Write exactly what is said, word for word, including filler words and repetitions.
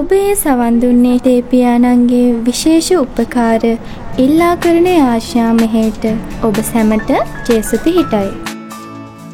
ඔබේ සවන් දුන්නේ තේපියාණන්ගේ විශේෂ උපකාර ඉල්ලා කරන ආශා මෙහෙයට ඔබ සැමට ජේසු පිහිටයි.